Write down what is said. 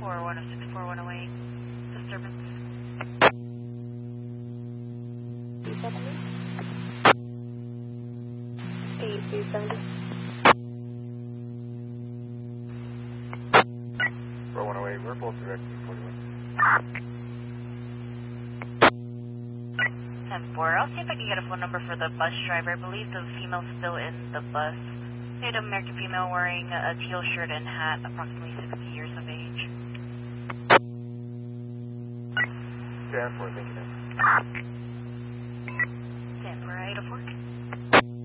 4108. Disturbance. 8370. 4108, we're both direct 41. 10-4. I'll see if I can get a phone number for the bus driver. I believe the female's still in the bus. Native American female wearing a teal shirt and hat, approximately 60 years of age. 10-4, thank you, ma'am. 10-4, 804.